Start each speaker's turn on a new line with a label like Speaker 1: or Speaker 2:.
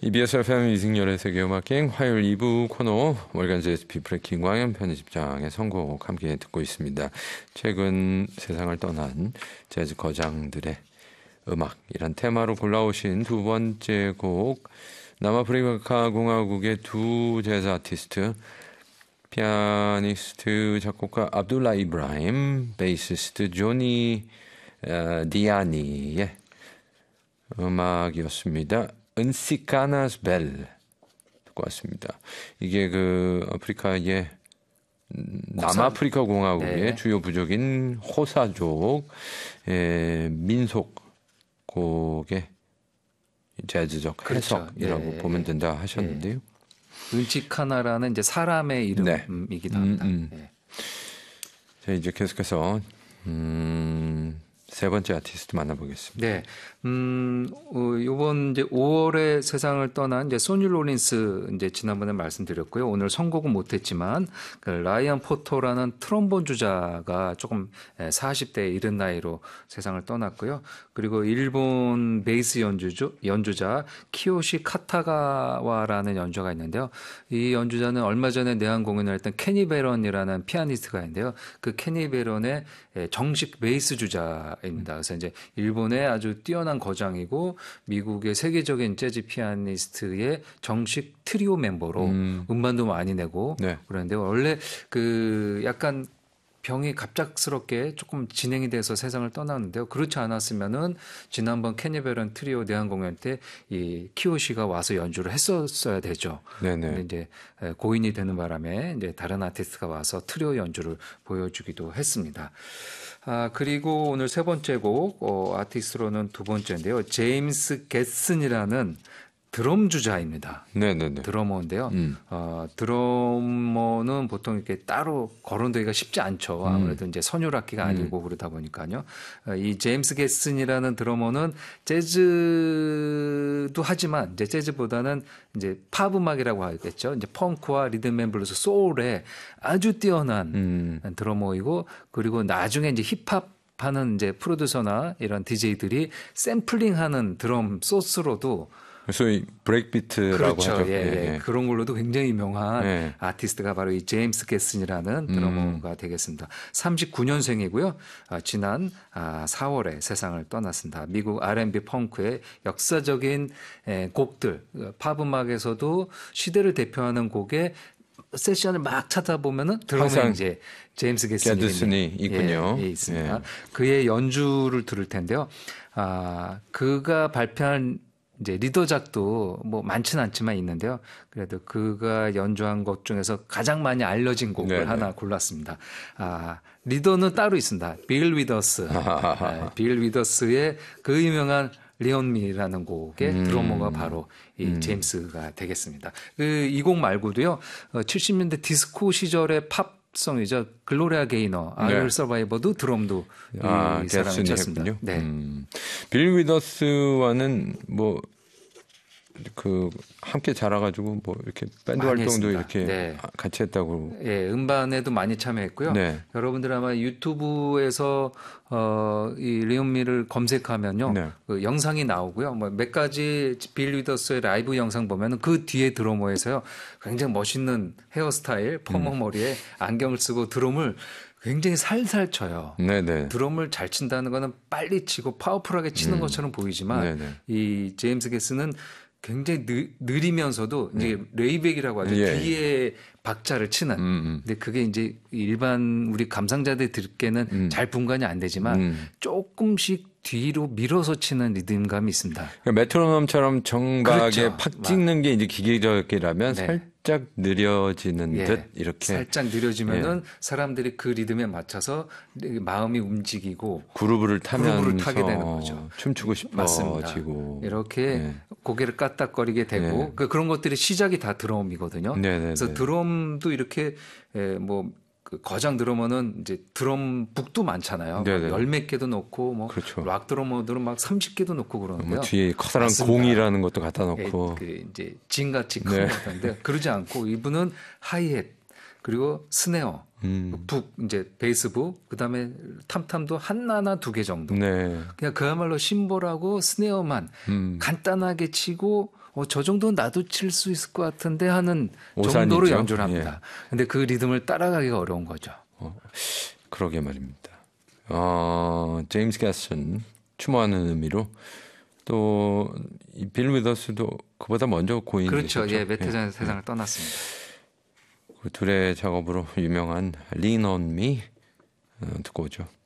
Speaker 1: EBS FM 이승열의 세계음악여행 화요일 2부 코너 월간 JSP 브레이킹 광연 편집장의 선곡 함께 듣고 있습니다. 최근 세상을 떠난 재즈 거장들의 음악이란 테마로 골라오신 두 번째 곡, 남아프리카 공화국의 두 재즈 아티스트, 피아니스트 작곡가 압둘라 이브라임, 베이시스트 조니 디아니의 음악이었습니다. 은시카나스 벨 듣고 왔습니다. 이게 그 아프리카의 남아프리카 공화국의
Speaker 2: 네.
Speaker 1: 주요 부족인 호사족의 민속 곡의 재즈적 해석이라고
Speaker 2: 그렇죠.
Speaker 1: 보면 된다 하셨는데요.
Speaker 2: 은치카나라는 이제 사람의 이름이기도 합니다.
Speaker 1: 자, 이제 계속해서 세 번째 아티스트 만나보겠습니다.
Speaker 2: 네. 요번 이제 5월에 세상을 떠난 이제 소니 롤린스 이제 지난번에 말씀드렸고요. 오늘 선곡은 못했지만 그 라이언 포터라는 트럼본 주자가 조금 40대에 이른 나이로 세상을 떠났고요. 그리고 일본 베이스 연주자 키요시 카타가와라는 연주자가 있는데요. 이 연주자는 얼마 전에 내한 공연을 했던 케니 베런이라는 피아니스트가 있는데요. 그 케니 베런의 정식 베이스 주자입니다. 그래서 이제 일본의 아주 뛰어난 거장이고 미국의 세계적인 재즈 피아니스트의 정식 트리오 멤버로 음반도 많이 내고 그러는데 원래 그 약간 병이 갑작스럽게 조금 진행이 돼서 세상을 떠났는데요. 그렇지 않았으면은 지난번 케니 베런 트리오 내한 공연 때 이 키요시가 와서 연주를 했었어야 되죠. 근데 이제 고인이 되는 바람에 이제 다른 아티스트가 와서 트리오 연주를 보여주기도 했습니다. 그리고 오늘 세 번째 곡 아티스트로는 두 번째인데요. 제임스 겟슨이라는 드럼 주자입니다.
Speaker 1: 네네네.
Speaker 2: 드러머인데요. 드러머는 보통 이렇게 따로 거론되기가 쉽지 않죠. 아무래도 이제 선율악기가 아니고 그러다 보니까요. 이 제임스 겟슨이라는 드러머는 재즈도 하지만 이제 재즈보다는 이제 팝 음악이라고 하겠죠. 이제 펑크와 리듬앤블루스, 소울에 아주 뛰어난 드러머이고, 그리고 나중에 이제 힙합 하는 이제 프로듀서나 이런 DJ들이 샘플링하는 드럼 소스로도
Speaker 1: 소위 브레이크비트라고
Speaker 2: 그렇죠.
Speaker 1: 하죠.
Speaker 2: 그런 걸로도 굉장히 유명한 아티스트가 바로 이 제임스 겟슨이라는 드러머가 되겠습니다. 39년생이고요. 지난 4월에 세상을 떠났습니다. 미국 R&B 펑크의 역사적인 곡들, 팝 음악에서도 시대를 대표하는 곡의 세션을 막 찾아보면은 드럼에 이제 제임스 겟슨이
Speaker 1: 있군요.
Speaker 2: 있습니다. 그의 연주를 들을 텐데요. 그가 발표한 이제 리더작도 뭐 많지는 않지만 있는데요. 그래도 그가 연주한 것 중에서 가장 많이 알려진 곡을 하나 골랐습니다. 리더는 따로 있습니다. 빌 위더스. 빌 위더스의 그 유명한 리온미라는 곡의 드러머가 바로 이 제임스가 되겠습니다. 이 곡 말고도요. 70년대 디스코 시절의 팝송이죠. 글로리아 게이너, 아일 서바이버도 드럼도 이 사람이 쳤습니다.
Speaker 1: 빌 위더스와는 뭐 그 함께 자라가지고 뭐 이렇게 밴드 활동도
Speaker 2: 했습니다.
Speaker 1: 이렇게 같이 했다고.
Speaker 2: 음반에도 많이 참여했고요. 여러분들 아마 유튜브에서 이 리온미를 검색하면요, 그 영상이 나오고요. 뭐 몇 가지 빌 위더스의 라이브 영상 보면은 그 뒤에 드러머에서요, 굉장히 멋있는 헤어스타일, 퍼머 머리에 안경을 쓰고 드럼을 굉장히 살살 쳐요. 드럼을 잘 친다는 거는 빨리 치고 파워풀하게 치는 것처럼 보이지만 이 제임스 겟슨은 굉장히 느리면서도 이제 레이백이라고 하죠. 뒤에 박자를 치는. 근데 그게 이제 일반 우리 감상자들 듣기에는 잘 분간이 안 되지만 조금씩 뒤로 밀어서 치는 리듬감이 있습니다.
Speaker 1: 그러니까 메트로놈처럼 정박에 팍 찍는 게 이제 기계적이라면 살짝 느려지는 듯 이렇게
Speaker 2: 살짝 느려지면은 사람들이 그 리듬에 맞춰서 마음이 움직이고 그루브를 타게 되는 거죠.
Speaker 1: 춤추고 싶어지고
Speaker 2: 이렇게 고개를 까딱거리게 되고 그런 것들이 시작이 다 드럼이거든요. 그래서 드럼도 이렇게 뭐 그 거장 드러머는 이제 드럼 북도 많잖아요. 열 몇 개도 놓고 뭐 락 드러머들은 막 30개도 놓고 그러는데요.
Speaker 1: 뭐 뒤에 커다란 공이라는 것도 갖다 놓고
Speaker 2: 이제 진같이 큰 것인데 그러지 않고 이분은 하이햇 그리고 스네어, 북 이제 베이스북 그다음에 탐탐도 하나 두 개 정도. 그냥 그야말로 심볼하고 스네어만 간단하게 치고 저 정도는 나도 칠 수 있을 것 같은데 하는
Speaker 1: 오산이죠.
Speaker 2: 정도로 연주를 합니다. 근데 그 리듬을 따라가기가 어려운 거죠.
Speaker 1: 그러게 말입니다. 제임스 가슨 추모하는 의미로 또 빌 위더스도 그보다 먼저 고인이
Speaker 2: 그렇죠.
Speaker 1: 되셨죠.
Speaker 2: 예, 몇 해 전에 세상을 떠났습니다.
Speaker 1: 그 둘의 작업으로 유명한 Lean on Me 듣고 오죠.